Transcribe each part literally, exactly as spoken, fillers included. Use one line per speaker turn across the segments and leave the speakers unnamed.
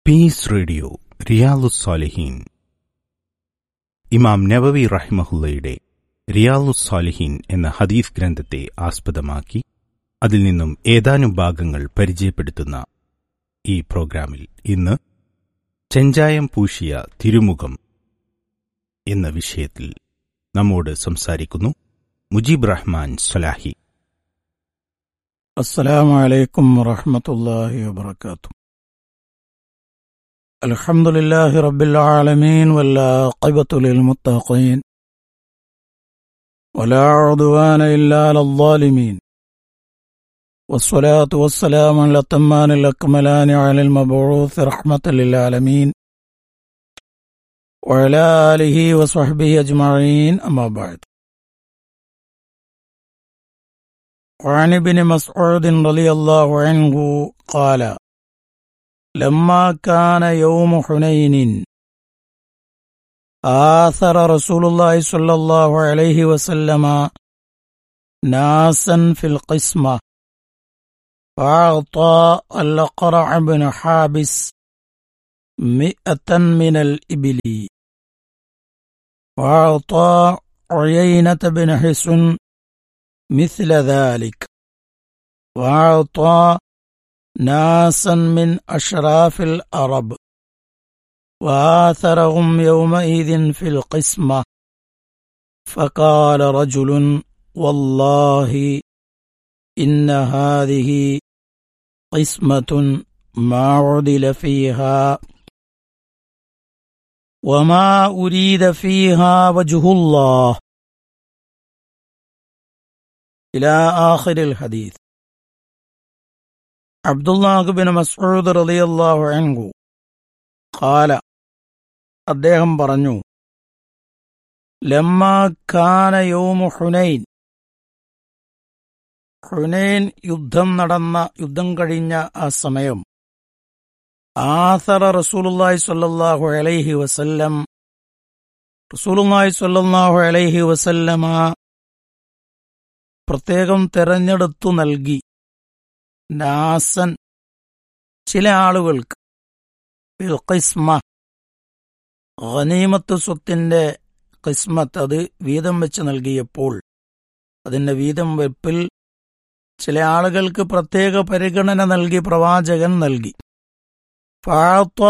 Piece radio റിയാലുസ്സാലിഹീൻ. ഇമാം നവവി റഹിമഹുല്ലയുടെ റിയാലുസ്സാലിഹീൻ എന്ന ഹദീസ് ഗ്രന്ഥത്തെ ആസ്പദമാക്കി അതിൽ നിന്നും ഏതാനും ഭാഗങ്ങൾ പരിചയപ്പെടുത്തുന്ന ഈ പ്രോഗ്രാമിൽ ഇന്ന് ചെഞ്ചായം പൂശിയ തിരുമുഖം എന്ന വിഷയത്തിൽ നമ്മോട് സംസാരിക്കുന്നു മുജീബ് റഹ്മാൻ സ്വലാഹി.
അസ്സലാമു അലൈക്കും വറഹ്മത്തുള്ളാഹി വബറകാതുഹു. അൽഹംദുലില്ലാഹി റബ്ബിൽ ആലമീൻ വൽആഖിബത്തു ലിൽമുത്തഖീൻ വലാ ഉദ്വാന ഇല്ലാ അലൽ ളാലിമീൻ വസ്സലാത്തു വസ്സലാമു അലൽ അത്തമ്മാനിൽ അക്മലാനി അലൽ മബ്ഊസ് റഹ്മത്തൽ ലിൽ ആലമീൻ വഅലാ ആലിഹി വസ്വഹ്ബിഹി അജ്മഈൻ. അമ്മാ ബഅദ്. وعن ابن مسعود رضي الله عنه قال لما كان يوم حنين آثر رسول الله صلى الله عليه وسلم ناسا في القسمة فأعطى الأقرع بن حابس مئة من الإبل وأعطى عيينة بن حصن مثل ذلك وأعطى ناسا من أشراف العرب وآثرهم يومئذ في القسمة فقال رجل والله إن هذه قسمة ما عدل فيها وما أريد فيها وجه الله إلى آخر الحديث. അബ്ദുല്ലാഹ് ബിൻ മസ്ഊദ് റളിയല്ലാഹു അൻഹു ഖാല, അദ്ദേഹം പറഞ്ഞു, ലമ്മാ കാന യൗമു ഹുനൈൻ, ഹുനൈൻ യുദ്ധം നടന്ന യുദ്ധം കഴിഞ്ഞ ആ സമയം, ആഥറ റസൂലുള്ളാഹി സ്വല്ലല്ലാഹു അലൈഹി വസല്ലം റസൂലുള്ളാഹി സ്വല്ലല്ലാഹു അലൈഹി വസല്ലമ പ്രത്യേകം തെരഞ്ഞെടുത്തു നൽകി നാസൻ ചില ആളുകൾക്ക് ഫിൽ ഖിസ്മ, ഗനീമത്ത് സ്വത്തിന്റെ ഖിസ്മത്ത്, അത് വീതം വെച്ച് നൽകിയപ്പോൾ അതിന്റെ വീതം വെപ്പിൽ ചില ആളുകൾക്ക് പ്രത്യേക പരിഗണന നൽകി പ്രവാചകൻ നൽകി. ഫഅഅത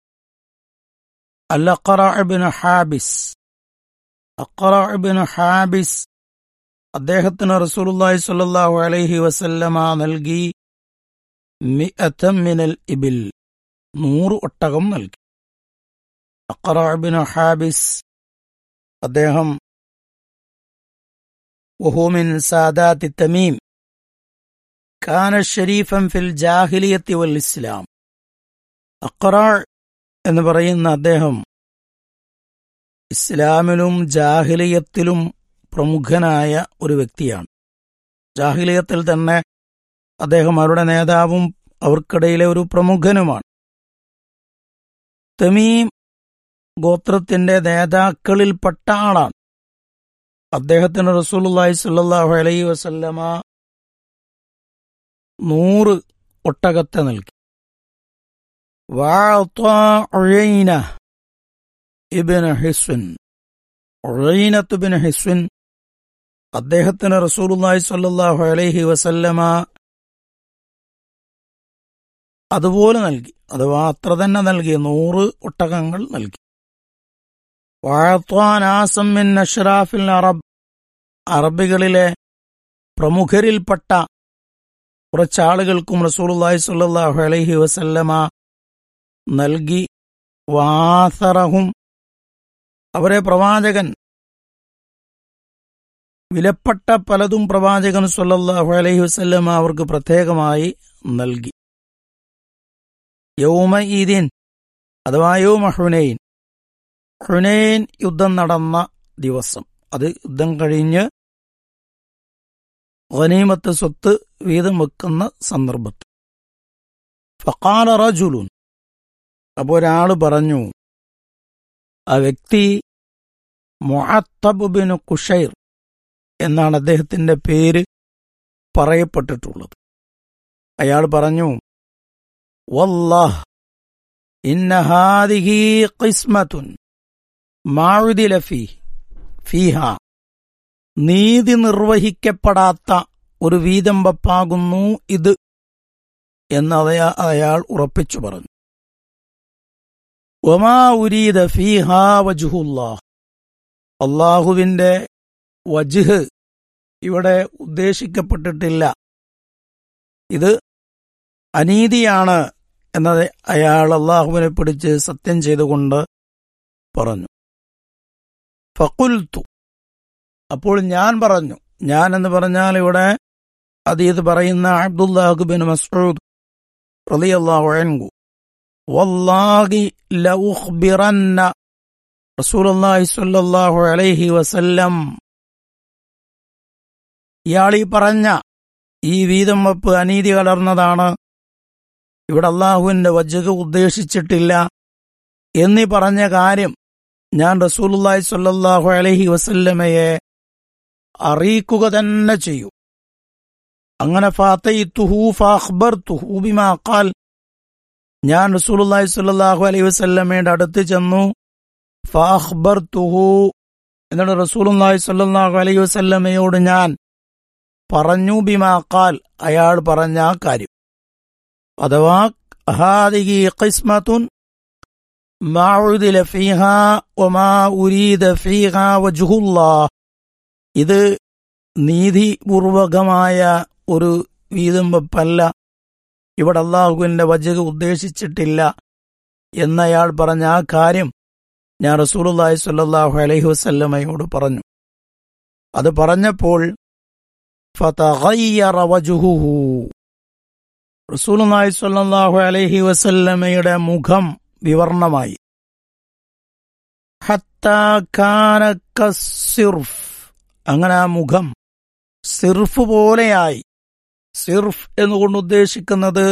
അൽ-അഖറഅ ഇബ്നു ഹാബിസ്, അഖറഅ ഇബ്നു ഹാബിസ് അദ്ദേഹത്തിന് റസൂലുള്ളാഹി സ്വല്ലല്ലാഹു അലൈഹി വസല്ലമ നൽകി മിഅതൻ മിനൽ ഇബിൽ, നൂറ് ഒട്ടകം നൽകി. അഖറഅ ഇബ്നു ഹാബിസ് അദ്ദേഹം വഹു മിൻ സാദാത്തി തമീം കാന ശരീഫൻ ഫിൽ ജാഹിലിയത്തി വൽ ഇസ്ലാം. അഖറഅ എന്ന് പറയുന്ന അദ്ദേഹം ഇസ്ലാമിലും ജാഹിലിയത്തിലും പ്രമുഖനായ ഒരു വ്യക്തിയാണ്. ജാഹിലിയത്തിൽ തന്നെ അദ്ദേഹം അവരുടെ നേതാവും അവർക്കിടയിലെ ഒരു പ്രമുഖനുമാണ്. തമീം ഗോത്രത്തിന്റെ നേതാക്കളിൽപ്പെട്ട ആളാണ്. അദ്ദേഹത്തിന് റസൂലുള്ളാഹി സ്വല്ലല്ലാഹു അലൈഹി വസല്ലമ നൂറ് ഒട്ടകത്തെ നൽകി. വഅഅതാ ഉയൈന ഇബ്നു ഹിസ്ൻ, ഉയൈനത്ത് ഇബ്നു ഹിസ്ൻ അദ്ദേഹത്തിന് റസൂലുള്ളാഹി സ്വല്ലല്ലാഹു അലൈഹി വസല്ലമ അതുപോലെ നൽകി, അഥവാ അത്ര തന്നെ നൽകി, നൂറ് ഒട്ടകങ്ങൾ നൽകി. വഅഅതാ നാസം മിൻ അഷ്റാഫിൽ അറബ്, അറബികളിലെ പ്രമുഖരിൽപ്പെട്ട കുറച്ചാളുകൾക്കും റസൂലുള്ളാഹി സ്വല്ലല്ലാഹു അലൈഹി വസല്ലമ നൽകി. വാസറഹും, അവരെ പ്രവാചകൻ വിലപ്പെട്ട പലതും പ്രവാചകൻ സ്വല്ലല്ലാഹു അലൈഹി വസല്ലമ അവർക്ക് പ്രത്യേകമായി നൽകി. യൗമഇദിൻ, അഥവാ യൗമ ഹുനൈൻ, ഹുനൈൻ യുദ്ധം നടന്ന ദിവസം, അത് യുദ്ധം കഴിഞ്ഞ് ഗനീമത്ത് സ്വത്ത് വീതം വെക്കുന്ന സന്ദർഭത്തിൽ. ഫഖാല റജുലുൻ, അപ്പോൾ ഒരാള് പറഞ്ഞു, ആ വ്യക്തി മുഅത്തബ് ബിൻ ഖുശൈർ എന്നാണ് അദ്ദേഹത്തിന്റെ പേര് പറയപ്പെട്ടിട്ടുള്ളത്. അയാൾ പറഞ്ഞു, വല്ലാഹ് ഇന്ന ഹാദിഹി ഖിസ്മത്തുൻ മാഉദില ഫീഹി ഫീഹാ നീതി നിർവഹിക്കപ്പെടാത്ത ഒരു വീതം വപ്പാകുന്നു ഇത് എന്ന് അയാൾ ഉറപ്പിച്ചു പറഞ്ഞു. വമാ ഉരീദ ഫീഹാ വജ്ഹുല്ലാഹ് അല്ലാഹുവിന്റെ വജ്ഹ് ഇവിടെ ഉദ്ദേശിക്കപ്പെട്ടിട്ടില്ല, ഇത് അനീതിയാണ് എന്നത് അയാൾ അല്ലാഹുവിനെ പിടിച്ച് സത്യം ചെയ്തുകൊണ്ട് പറഞ്ഞു. ഫഖുൽതു അപ്പോൾ ഞാൻ പറഞ്ഞു, ഞാൻ എന്ന് പറഞ്ഞാൽ ഇവിടെ ഹദീസ് പറയുന്ന അബ്ദുല്ലാഹ് ബിൻ മസ്ഊദ് റളിയല്ലാഹു അൻഹു, വല്ലാഹി ലഉഖ്ബിറന്ന റസൂലുള്ളാഹി സ്വല്ലല്ലാഹു അലൈഹി വസല്ലം, ഇയാൾ ഈ പറഞ്ഞ ഈ വീതം വെപ്പ് അനീതി കലർന്നതാണ്, ഇവിടെ അല്ലാഹുവിന്റെ വജ്ഹ് ഉദ്ദേശിച്ചിട്ടില്ല എന്നീ പറഞ്ഞ കാര്യം ഞാൻ റസൂലുള്ളാഹി സ്വല്ലല്ലാഹു അലൈഹി വസല്ലമയെ അറിയിക്കുക തന്നെ ചെയ്യും. അങ്ങനെ ഫാതയിതുഹു ഫഅഖ്ബർതുഹു ബിമാ ഖാൽ, ഞാൻ റസൂലുള്ളാഹി സ്വല്ലല്ലാഹു അലൈഹി വസല്ലമയുടെ അടുത്ത് ചെന്നു. ഫഅഖ്ബർതുഹു എന്നിട്ട് റസൂലുള്ളാഹി സ്വല്ലല്ലാഹു അലൈഹി വസല്ലമയോട് ഞാൻ പറഞ്ഞു, ബിമാ ഖാൽ അയാൾ പറഞ്ഞ ആ കാര്യം. അഥവാ ഹാദിഹി ഖിസ്മത്തുൻ മാഉദില ഫീഹാ വമാ ഉരീദ ഫീഹാ വജ്ഹുല്ലാഹ്, ഇത് നീതിപൂർവകമായ ഒരു വീതം വെപ്പല്ല, ഇവിടെ അല്ലാഹുവിന്റെ വജ്ഹ് ഉദ്ദേശിച്ചിട്ടില്ല എന്നയാൾ പറഞ്ഞ ആ കാര്യം ഞാൻ റസൂലുള്ളാഹി സ്വല്ലല്ലാഹു അലൈഹി വസല്ലമയോട് പറഞ്ഞു. അത് പറഞ്ഞപ്പോൾ ഫതഗയ്യറ വജ്ഹുഹു, റസൂലുള്ളാഹി സ്വല്ലല്ലാഹു അലൈഹി വസല്ലമയുടെ മുഖം വിവർണമായി. ഹത്താ കാന കസ്സിർഫ്, അങ്ങനെ ആ മുഖം സിർഫ് പോലെയായി. സിർഫ് എന്നുകൊണ്ട് ഉദ്ദേശിക്കുന്നത്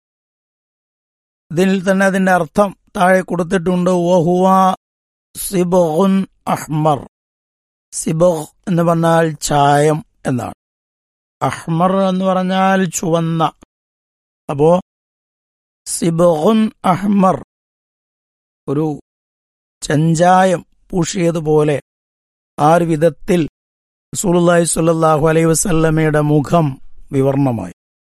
ഇതിൽ തന്നെ അതിന്റെ അർത്ഥം താഴെ കൊടുത്തിട്ടുണ്ട്. വഹുവ സിബ്ഗുൻ അഹ്മർ, സിബ്ഗ് എന്ന് പറഞ്ഞാൽ ചായം എന്നാണ്, അഹ്മർ എന്ന് പറഞ്ഞാൽ ചുവന്ന. അപ്പോ സിബ്ഗുൻ അഹ്മർ ഒരു ചെഞ്ചായം പൂശിയതുപോലെ ആ ഒരു വിധത്തിൽ റസൂലുള്ളാഹി സ്വല്ലല്ലാഹു അലൈഹി വസല്ലമയുടെ മുഖം വിവർണമായി.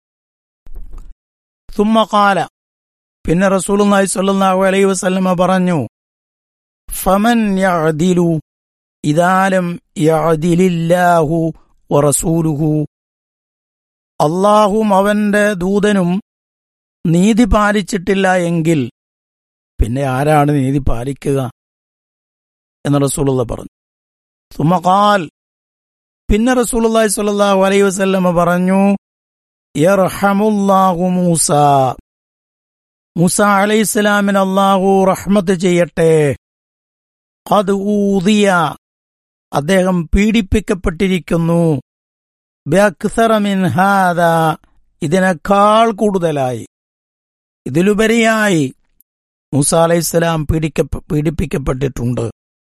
സുമ്മ ഖാല, പിന്നെ റസൂലുള്ളാഹി സ്വല്ലല്ലാഹു അലൈഹി വസല്ലമ പറഞ്ഞു, ഫമൻ യഅദിലു ഇദാ ലം യഅദിലില്ലാഹു വറസൂലുഹു, അല്ലാഹുവും അവന്റെ ദൂതനും നീതി പാലിച്ചിട്ടില്ല എങ്കിൽ പിന്നെ ആരാണ് നീതി പാലിക്കുക എന്ന് റസൂലുള്ളാഹി പറഞ്ഞു. സുമ്മ ഖാൽ, പിന്നെ റസൂലുള്ളാഹി സ്വല്ലല്ലാഹു അലൈഹി വസല്ലമ പറഞ്ഞു, യർഹമുല്ലാഹു മൂസ, മൂസ അലൈഹിസ്സലാമിന് അല്ലാഹു റഹ്മത്ത് ചെയ്യട്ടെ. ഖദ് ഊദിയ, അദ്ദേഹം പീഡിപ്പിക്കപ്പെട്ടിരിക്കുന്നു. ബഅക്സറ മിൻ ഹാദാ, ഇതിനേക്കാൾ കൂടുതലായി, ഇതിലുപരിയായി മൂസ അലൈഹിസ്സലാം പീഡിക്ക പീഡിപ്പിക്കപ്പെട്ടിട്ടുണ്ട്.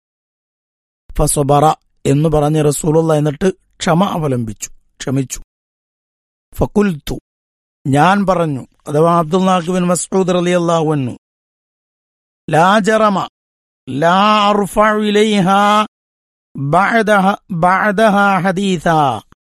ഫസബറ എന്ന് പറഞ്ഞ് റസൂലുള്ളാഹി എന്നിട്ട് ക്ഷമ അവലംബിച്ചു, ക്ഷമിച്ചു. ഫഖുൽതു, ഞാൻ പറഞ്ഞു, അഥവാ അബ്ദുല്ലാഹ് ബിൻ മസ്ഊദ് റളിയല്ലാഹു അൻഹു, ലാ ജറമ ലാ അർഫഉ ഇലൈഹാ ബഅദഹ ബഅദഹ ഹദീസാ.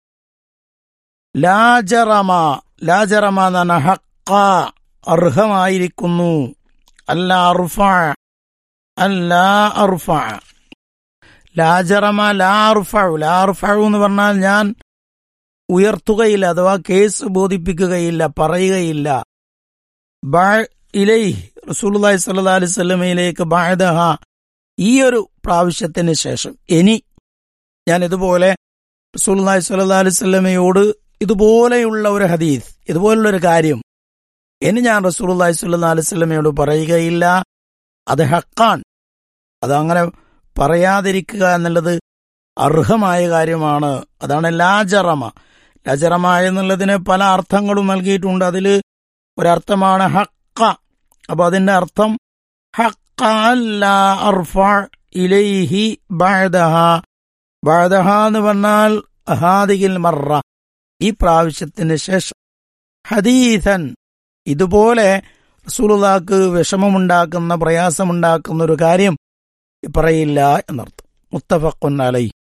ലാ ജറമ, ലാ ജറമ എന്ന ഹഖ, അർഹമായിരിക്കുന്നു. അല്ല അർഫ, അല്ല അർഫ, ലാ ജറമ ലാ അർഫഉ, ലാ അർഫഉ എന്ന് പറഞ്ഞാൽ ഞാൻ ഉയർത്തുകയില്ല, അഥവാ കേസ് ബോധിപ്പിക്കുകയില്ല, പറയുകയില്ല. ബഅ ഇലൈഹി, റസൂലുള്ളാഹി സ്വല്ലല്ലാഹു അലൈഹി വസല്ലമയിലേക്ക് ബഅദഹ, ഈ ഒരു പ്രാവശ്യത്തിന് ശേഷം ഇനി ഞാൻ ഇതുപോലെ റസൂലുള്ളാഹി സ്വല്ലല്ലാഹു അലൈഹി വസല്ലമയോട് ഇതുപോലെയുള്ള ഒരു ഹദീസ്, ഇതുപോലുള്ള ഒരു കാര്യം ഇനി ഞാൻ റസൂലുള്ളാഹി സ്വല്ലല്ലാഹു അലൈഹി വസല്ലമയോട് പറയുകയില്ല. അത് ഹഖാൻ, അതങ്ങനെ പറയാതിരിക്കുക എന്നുള്ളത് അർഹമായ കാര്യമാണ്. അതാണ് ലാജറമ. ലാജറമ എന്നുള്ളതിന് പല അർത്ഥങ്ങളും നൽകിയിട്ടുണ്ട്. അതിൽ ഒരർത്ഥമാണ് ഹഖ. അപ്പൊ അതിന്റെ അർത്ഥം ഹഖ ലാ അർഫ ഇലൈഹി ബഅദഹ. ബഅദഹ എന്ന് പറഞ്ഞാൽ ഹാദിഹിൽ മറ, ഈ പ്രാവശ്യത്തിന് ശേഷം, ഹദീസൻ, ഇതുപോലെ റസൂലുള്ളാഹിക്ക് വിഷമമുണ്ടാക്കുന്ന പ്രയാസമുണ്ടാക്കുന്ന ഒരു കാര്യം പറയില്ല എന്നർത്ഥം. മുത്തഫഖുൻ അലൈഹി.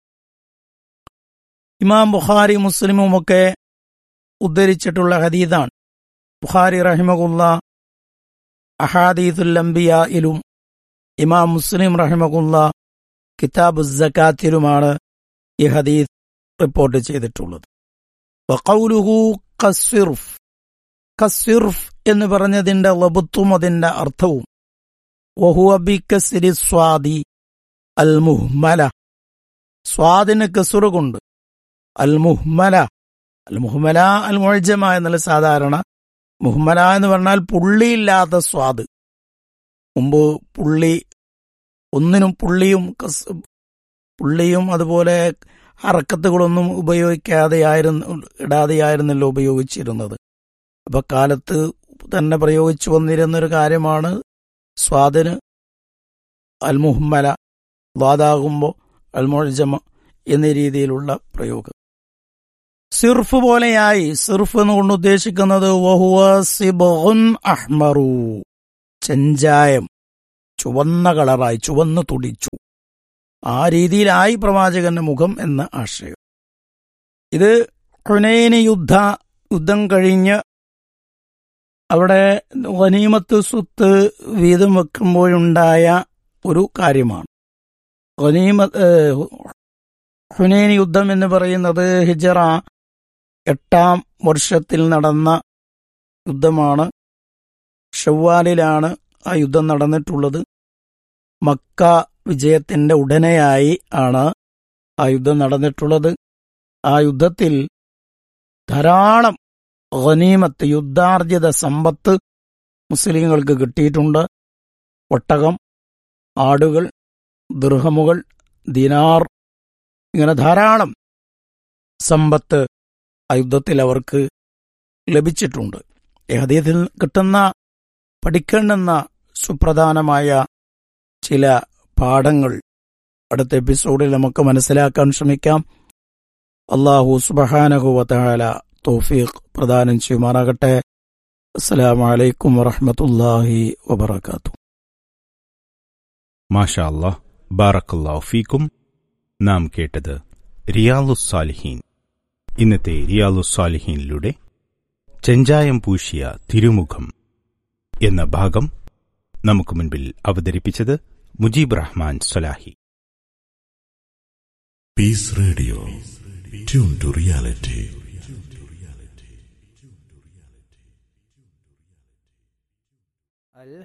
ഇമാം ബുഖാരി മുസ്ലിമുമൊക്കെ ഉദ്ധരിച്ചിട്ടുള്ള ഹദീസാണ്. ബുഖാരി റഹിമഹുല്ലാ അഹാദീസുൽ അംബിയായിലും ഇമാം മുസ്ലിം റഹിമഹുല്ലാ കിതാബു സകാത്തിലുമാണ് ഈ ഹദീസ് റിപ്പോർട്ട് ചെയ്തിട്ടുള്ളത്. വഖൗലുഹു ഖസ്സിർഫ്, ഖസ്സിർഫ് എന്ന് പറഞ്ഞതിന്റെ ലബ്ത്തും അതിന്റെ അർത്ഥവും വഹുവ ബികസ്രി സ്വാദി അൽ മുഹ്മല, സ്വാദിന് കസ്റ് കൊണ്ട് അൽ മുഹ്മല, അൽ മുഹ്മല അൽ മുഅ്ജമ എന്നുള്ള സാധാരണ, മുഹ്മല എന്ന് പറഞ്ഞാൽ പുള്ളിയില്ലാത്ത സ്വാദ്. മുമ്പ് പുള്ളി ഒന്നിനും പുള്ളിയും പുള്ളിയും അതുപോലെ ഹറക്കത്തുകളൊന്നും ഉപയോഗിക്കാതെയായിരുന്നു ഇടാതെയായിരുന്നല്ലോ ഉപയോഗിച്ചിരുന്നത്. അപ്പൊ കാലത്ത് തന്നെ പ്രയോഗിച്ചു വന്നിരുന്നൊരു കാര്യമാണ് സ്വാദിന് അൽ മുഹ്മല, വാദാകുമ്പോൾ അൽ മുഅ്ജമ എന്ന രീതിയിലുള്ള പ്രയോഗം. സിർഫ് പോലെയായി, സിർഫ് എന്നുകൊണ്ട് ഉദ്ദേശിക്കുന്നത് വഹുവ സിബ്ഗുൻ അഹ്മറു, ചെഞ്ചായം, ചുവന്ന കളറായി, ചുവന്ന് തുടിച്ചു, ആ രീതിയിലായി പ്രവാചകന്റെ മുഖം എന്ന ആശയം. ഇത് ഹുനൈൻ യുദ്ധ യുദ്ധം കഴിഞ്ഞ് അവിടെ ഗനീമത്ത് സ്വത്ത് വീതം വെക്കുമ്പോഴുണ്ടായ ഒരു കാര്യമാണ്. ഗനീമത്ത് ഹുനൈൻ യുദ്ധം എന്ന് പറയുന്നത് ഹിജറ എട്ടാം വർഷത്തിൽ നടന്ന യുദ്ധമാണ്. ഷവ്വാലിലാണ് ആ യുദ്ധം നടന്നിട്ടുള്ളത്. മക്ക വിജയത്തിന്റെ ഉടനെയായി ആണ് ആ യുദ്ധം നടന്നിട്ടുള്ളത്. ആ യുദ്ധത്തിൽ ധാരാളം ഗനീമത്ത്, യുദ്ധാർജിത സമ്പത്ത് മുസ്ലിങ്ങൾക്ക് കിട്ടിയിട്ടുണ്ട്. ഒട്ടകം, ആടുകൾ, ദിർഹമുകൾ, ദിനാർ, ഇങ്ങനെ ധാരാളം സമ്പത്ത് ആ യുദ്ധത്തിൽ അവർക്ക് ലഭിച്ചിട്ടുണ്ട്. ഈ ഹദീസിൽ കിട്ടുന്ന പഠിക്കേണ്ടുന്ന സുപ്രധാനമായ ചില പാഠങ്ങൾ അടുത്ത എപ്പിസോഡിൽ നമുക്ക് മനസ്സിലാക്കാൻ ശ്രമിക്കാം. അല്ലാഹു സുബ്ഹാനഹു വ തആല തൗഫീഖ് പ്രദാനം ചെയ്യുമാറാകട്ടെ. അസ്സലാമു അലൈക്കും വറഹ്മത്തുള്ളാഹി വബറകാതുഹു.
മാഷാ അല്ലാഹ്, ബാറക്കല്ലാഹു ഫീക്കും. നാം കേട്ടത് റിയാലുസ് സാലിഹീൻ. ഇന്നത്തെ റിയാലുസ് സാലിഹീനിലൂടെ ചെഞ്ചായം പൂശിയ തിരുമുഖം എന്ന ഭാഗം നമുക്ക് മുൻപിൽ അവതരിപ്പിച്ചത് Mujeeb Rahman Salahi.
Piece radio, tune to reality.